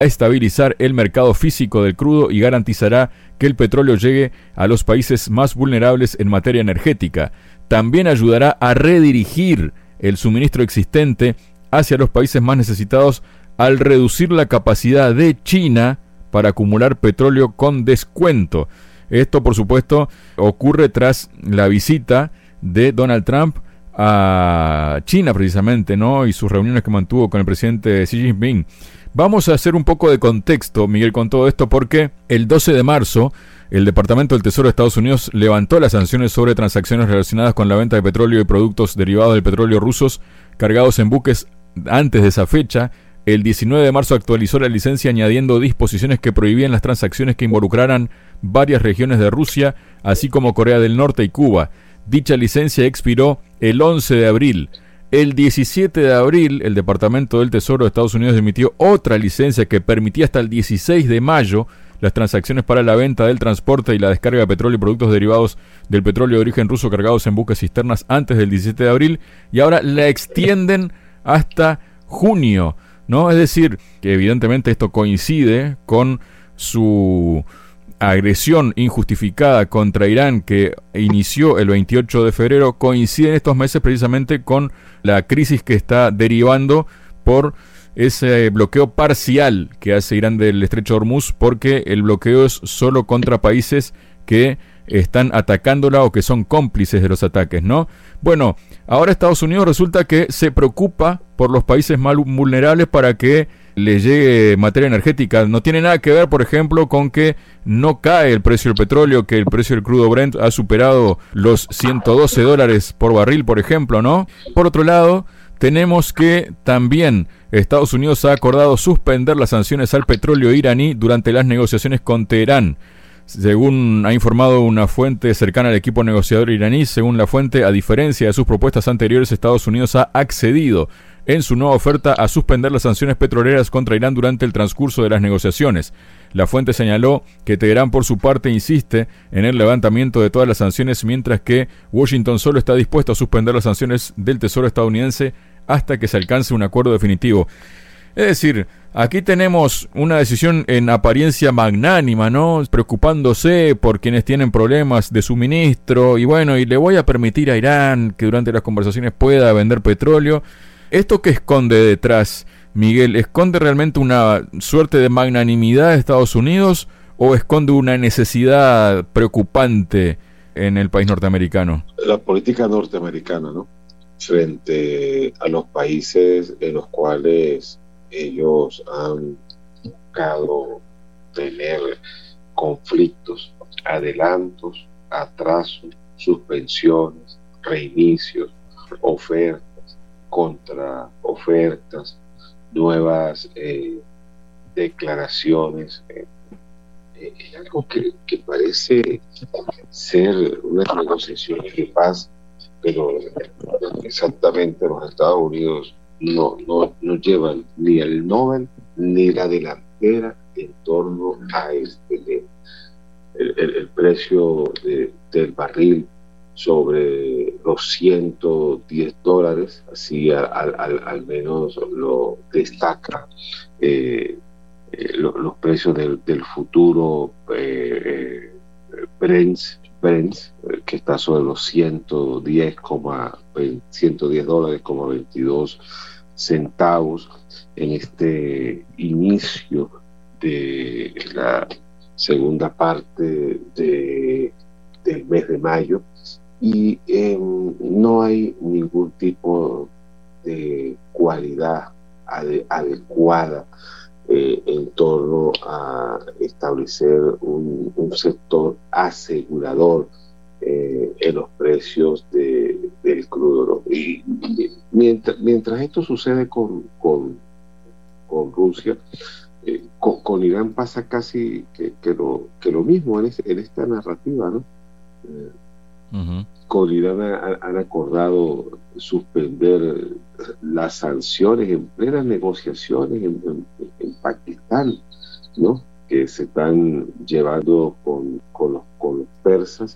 estabilizar el mercado físico del crudo y garantizará que el petróleo llegue a los países más vulnerables en materia energética. También ayudará a redirigir el suministro existente hacia los países más necesitados al reducir la capacidad de China para acumular petróleo con descuento. Esto, por supuesto, ocurre tras la visita de Donald Trump a China, precisamente, ¿no? Y sus reuniones que mantuvo con el presidente Xi Jinping. Vamos a hacer un poco de contexto, Miguel, con todo esto, porque el 12 de marzo el Departamento del Tesoro de Estados Unidos levantó las sanciones sobre transacciones relacionadas con la venta de petróleo y productos derivados del petróleo rusos cargados en buques antes de esa fecha. El 19 de marzo actualizó la licencia añadiendo disposiciones que prohibían las transacciones que involucraran varias regiones de Rusia, así como Corea del Norte y Cuba. Dicha licencia expiró el 11 de abril. El 17 de abril, el Departamento del Tesoro de Estados Unidos emitió otra licencia que permitía hasta el 16 de mayo las transacciones para la venta, del transporte y la descarga de petróleo y productos derivados del petróleo de origen ruso cargados en buques cisternas antes del 17 de abril, y ahora la extienden hasta junio, ¿no? Es decir, que evidentemente esto coincide con su agresión injustificada contra Irán que inició el 28 de febrero, coincide en estos meses precisamente con la crisis que está derivando por ese bloqueo parcial que hace Irán del Estrecho de Hormuz, porque el bloqueo es solo contra países que están atacándola o que son cómplices de los ataques, ¿no? Bueno, ahora Estados Unidos resulta que se preocupa por los países más vulnerables para que le llegue materia energética. No tiene nada que ver, por ejemplo, con que no cae el precio del petróleo, que el precio del crudo Brent ha superado los $112 por barril, por ejemplo, ¿no? Por otro lado, tenemos que también Estados Unidos ha acordado suspender las sanciones al petróleo iraní durante las negociaciones con Teherán. Según ha informado una fuente cercana al equipo negociador iraní, según la fuente, a diferencia de sus propuestas anteriores, Estados Unidos ha accedido en su nueva oferta a suspender las sanciones petroleras contra Irán durante el transcurso de las negociaciones. La fuente señaló que Teherán, por su parte, insiste en el levantamiento de todas las sanciones, mientras que Washington solo está dispuesto a suspender las sanciones del Tesoro estadounidense hasta que se alcance un acuerdo definitivo. Es decir, aquí tenemos una decisión en apariencia magnánima, ¿no? Preocupándose por quienes tienen problemas de suministro y bueno, y le voy a permitir a Irán que durante las conversaciones pueda vender petróleo. ¿Esto qué esconde detrás, Miguel? ¿Esconde realmente una suerte de magnanimidad de Estados Unidos o esconde una necesidad preocupante en el país norteamericano? La política norteamericana, ¿no? Frente a los países en los cuales ellos han buscado tener conflictos, adelantos, atrasos, suspensiones, reinicios, ofertas, contraofertas, nuevas declaraciones. Es algo que parece ser una negociación de paz, pero exactamente los Estados Unidos no llevan ni el Nobel ni la delantera en torno a el precio del barril sobre los $110, así al menos lo destaca los precios del futuro Brent, que está sobre los $110.22 en este inicio de la segunda parte del mes de mayo, y no hay ningún tipo de cualidad adecuada en torno a establecer un sector asegurador en los precios del crudo, ¿no? Y mientras esto sucede con Rusia, con Irán pasa casi que lo mismo en esta narrativa, ¿no? Uh-huh. Con Irán han acordado suspender las sanciones en plenas negociaciones en Pakistán, ¿no? Que se están llevando con los persas.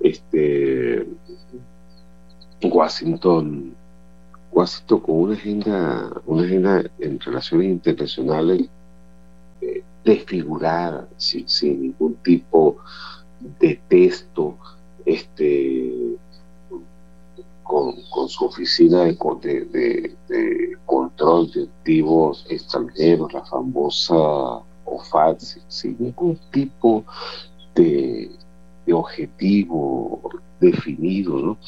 Washington con una agenda en relaciones internacionales desfigurar sin ningún tipo de texto, con su oficina de control de activos extranjeros, la famosa OFAC, sin ningún tipo de, de objetivo definido, ¿no?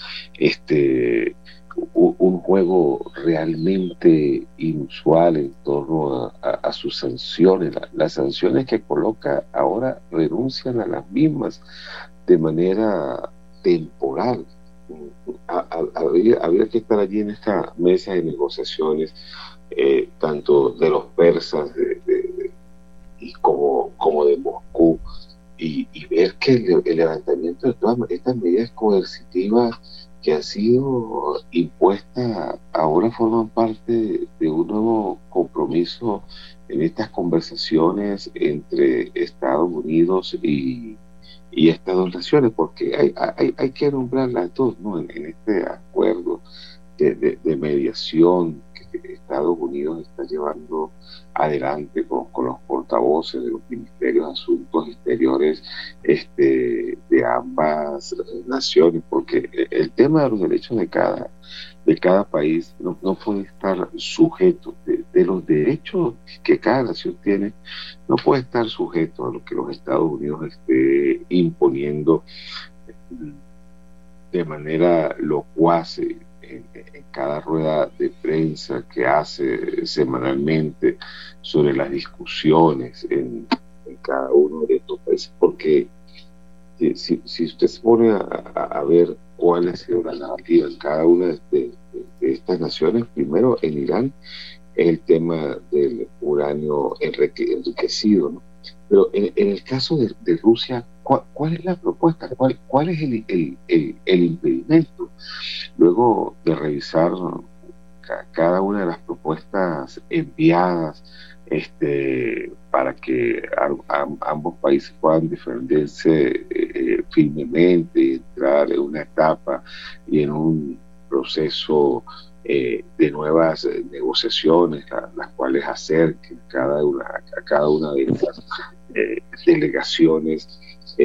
Un juego realmente inusual en torno a sus sanciones. Las sanciones que coloca ahora renuncian a las mismas de manera temporal. Habría que estar allí en esta mesa de negociaciones, tanto de los persas y como de Moscú, y ver que el levantamiento de todas estas medidas coercitivas que han sido impuestas ahora forman parte de un nuevo compromiso en estas conversaciones entre Estados Unidos y estas dos naciones, porque hay que nombrar las dos, ¿no? En este acuerdo de mediación que Estados Unidos está llevando adelante con los portavoces de los ministerios de Asuntos Exteriores, de ambas naciones, porque el tema de los derechos de cada país no puede estar sujeto de los derechos que cada nación tiene, no puede estar sujeto a lo que los Estados Unidos esté imponiendo de manera locuaz en cada rueda de prensa que hace semanalmente sobre las discusiones en cada uno de estos países, porque si usted se pone a ver cuál ha sido la narrativa en cada una de estas naciones, primero en Irán es el tema del uranio enriquecido, ¿no? Pero en el caso de Rusia, ¿cuál es la propuesta? ¿Cuál es el impedimento? Luego de revisar cada una de las propuestas enviadas, para que ambos países puedan defenderse firmemente y entrar en una etapa y en un proceso de nuevas negociaciones, las cuales acerquen a cada una de estas delegaciones,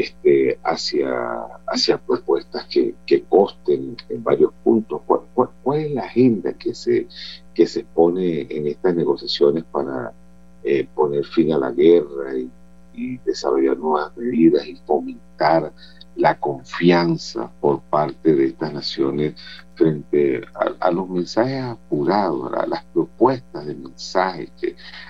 hacia propuestas que costen en varios puntos. ¿Cuál es la agenda que se pone en estas negociaciones para poner fin a la guerra y desarrollar nuevas medidas y fomentar la confianza por parte de estas naciones frente a los mensajes apurados, a las propuestas de mensajes que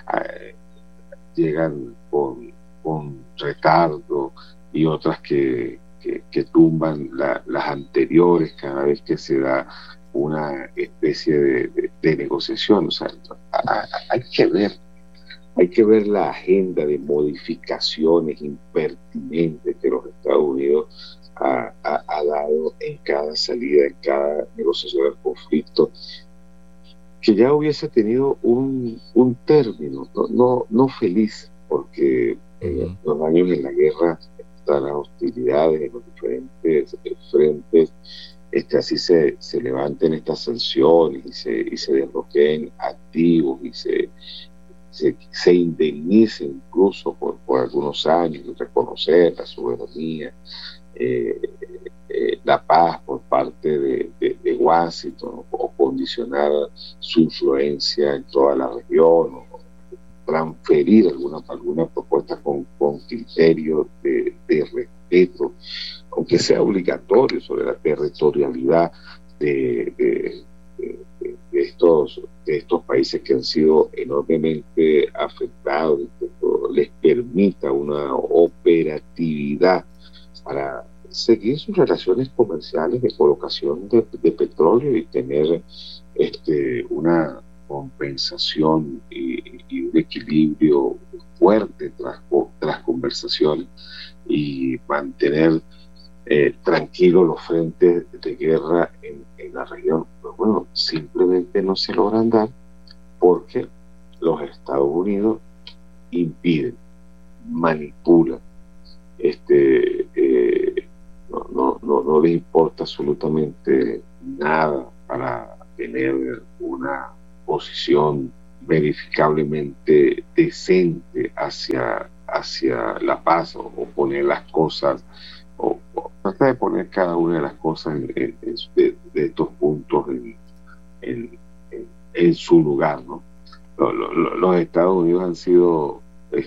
llegan con retardo y otras que tumban las anteriores cada vez que se da una especie de negociación? O sea, hay que ver hay que ver la agenda de modificaciones impertinentes que los Estados Unidos ha dado en cada salida, en cada negociación del conflicto, que ya hubiese tenido un término, no feliz, porque los años en la guerra, las hostilidades en los diferentes frentes, así se levanten estas sanciones y se desbloqueen activos y se indemnice incluso por algunos años, reconocer la soberanía, eh, la paz por parte de Washington, o condicionar su influencia en toda la región, o transferir alguna propuesta con criterio de respeto, aunque sea obligatorio, sobre la territorialidad de, de estos países que han sido enormemente afectados, que les permita una operatividad para seguir sus relaciones comerciales de colocación de petróleo y tener una compensación y un equilibrio fuerte tras conversaciones, y mantener tranquilos los frentes de guerra en la región. Pero bueno, simplemente no se logran dar porque los Estados Unidos impiden, manipulan, no les importa absolutamente nada para tener una posición verificablemente decente hacia hacia la paz, o poner las cosas, o tratar de poner cada una de las cosas de estos puntos en su lugar, ¿no? Los Estados Unidos han sido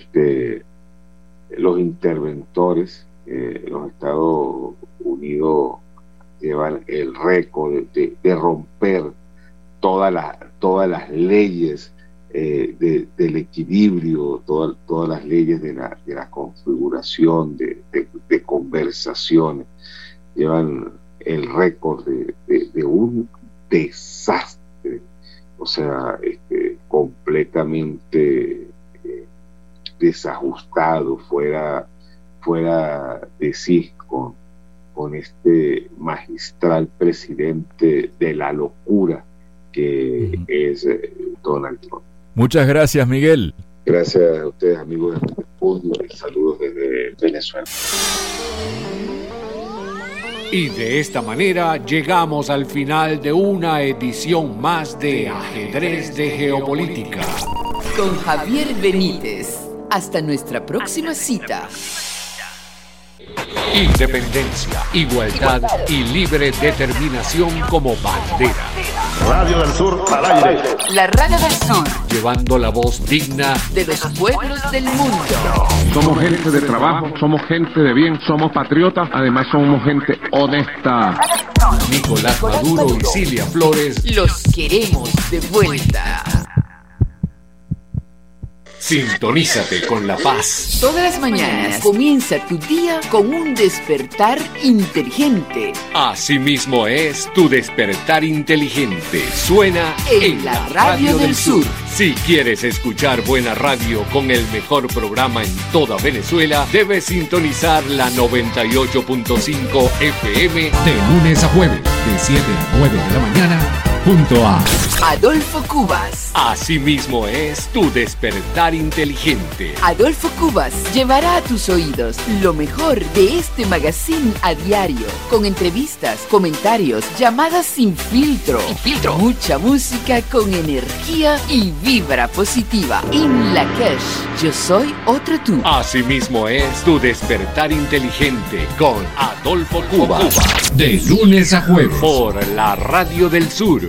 los interventores. Los Estados Unidos llevan el récord de romper todas las leyes del equilibrio, todas las leyes de la configuración de conversaciones. Llevan el récord de un desastre, o sea, completamente desajustado, fuera de sí, con este magistral presidente de la locura que es Donald Trump. Muchas gracias, Miguel. Gracias a ustedes, amigos de Mundo, y saludos desde Venezuela. Y de esta manera llegamos al final de una edición más de Ajedrez de Geopolítica. Con Javier Benítez. Hasta nuestra próxima cita. Independencia, igualdad y libre determinación como bandera. Radio del Sur al aire. La Radio del Sur. Llevando la voz digna de los pueblos del mundo. Somos gente de trabajo, somos gente de bien, somos patriotas, además somos gente honesta. Nicolás Maduro y Cilia Flores. Los queremos de vuelta. Sintonízate con La Paz. Todas las mañanas comienza tu día con un despertar inteligente. Asimismo es tu despertar inteligente. Suena en la Radio del Sur. Si quieres escuchar buena radio con el mejor programa en toda Venezuela, debes sintonizar la 98.5 FM de lunes a jueves, de 7 a 9 de la mañana, junto a Adolfo Cubas. Asimismo es tu despertar inteligente. Adolfo Cubas llevará a tus oídos lo mejor de este magazine a diario, con entrevistas, comentarios, llamadas sin filtro. Mucha música con energía y vibra positiva. In Lakesh, yo soy otro tú. Asimismo es tu despertar inteligente con Adolfo Cubas. De lunes a jueves por la Radio del Sur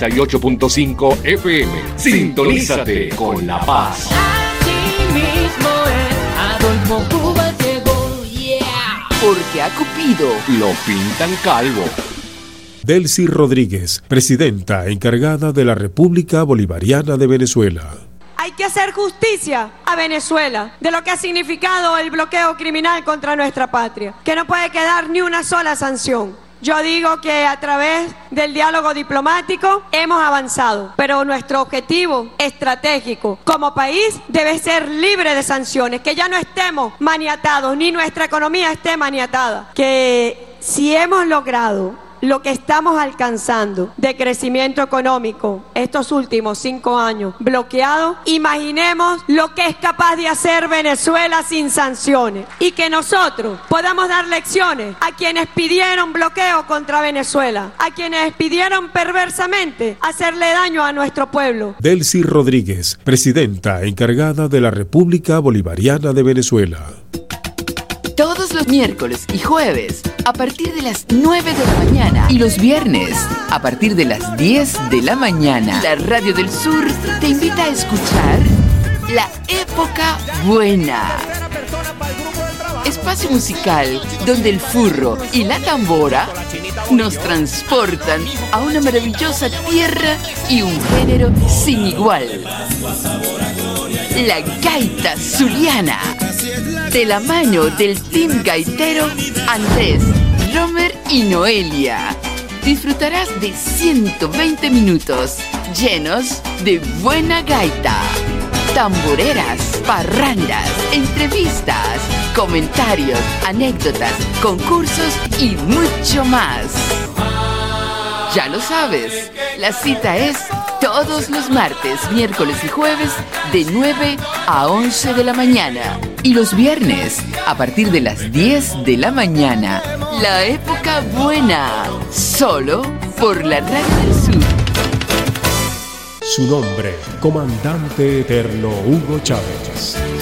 98.5 FM. Sintonízate con La Paz. Asimismo es Adolfo Cubas llegó, yeah. Porque a Cupido lo pintan calvo. Delcy Rodríguez, presidenta encargada de la República Bolivariana de Venezuela. Hay que hacer justicia a Venezuela de lo que ha significado el bloqueo criminal contra nuestra patria, que no puede quedar ni una sola sanción. Yo digo que a través del diálogo diplomático hemos avanzado, pero nuestro objetivo estratégico como país debe ser libre de sanciones, que ya no estemos maniatados, ni nuestra economía esté maniatada, que si hemos logrado lo que estamos alcanzando de crecimiento económico estos últimos 5 años bloqueado, imaginemos lo que es capaz de hacer Venezuela sin sanciones, y que nosotros podamos dar lecciones a quienes pidieron bloqueo contra Venezuela, a quienes pidieron perversamente hacerle daño a nuestro pueblo. Delcy Rodríguez, presidenta encargada de la República Bolivariana de Venezuela. Todos los miércoles y jueves a partir de las 9 de la mañana y los viernes a partir de las 10 de la mañana, la Radio del Sur te invita a escuchar La Época Buena. Espacio musical donde el furro y la tambora nos transportan a una maravillosa tierra y un género sin igual. La gaita zuliana, de la mano del team gaitero Andrés, Romer y Noelia. Disfrutarás de 120 minutos llenos de buena gaita, tamboreras, parrandas, entrevistas, comentarios, anécdotas, concursos y mucho más. Ya lo sabes, la cita es todos los martes, miércoles y jueves de 9 a 11 de la mañana y los viernes a partir de las 10 de la mañana. La Época Buena, solo por la Radio del Sur. Su nombre, Comandante Eterno Hugo Chávez.